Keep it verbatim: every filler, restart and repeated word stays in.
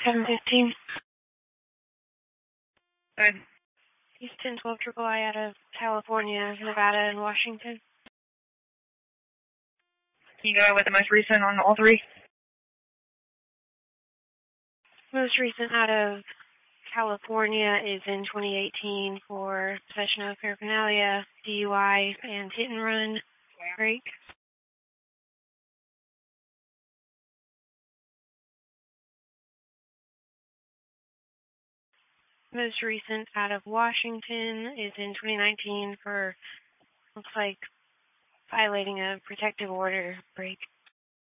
seven fifteen. Good. Houston twelve triple I out of California, Nevada, and Washington. Can you go with the most recent on all three? Most recent out of California is in twenty eighteen for possession of paraphernalia, D U I, and hit and run. Break. Most recent out of Washington is in twenty nineteen for, looks like, violating a protective order. Break.